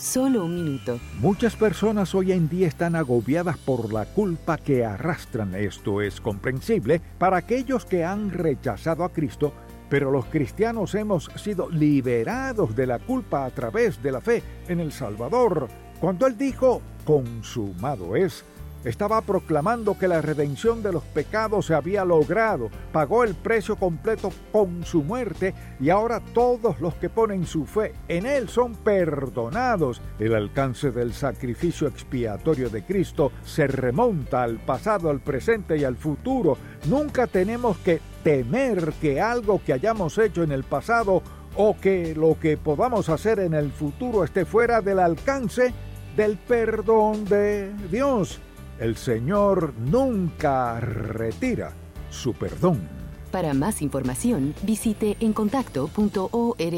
Solo un minuto. Muchas personas hoy en día están agobiadas por la culpa que arrastran. Esto es comprensible para aquellos que han rechazado a Cristo, pero los cristianos hemos sido liberados de la culpa a través de la fe en el Salvador. Cuando Él dijo, consumado es, estaba proclamando que la redención de los pecados se había logrado, pagó el precio completo con su muerte y ahora todos los que ponen su fe en Él son perdonados. El alcance del sacrificio expiatorio de Cristo se remonta al pasado, al presente y al futuro. Nunca tenemos que temer que algo que hayamos hecho en el pasado o que lo que podamos hacer en el futuro esté fuera del alcance del perdón de Dios. El Señor nunca retira su perdón. Para más información, visite encontacto.org.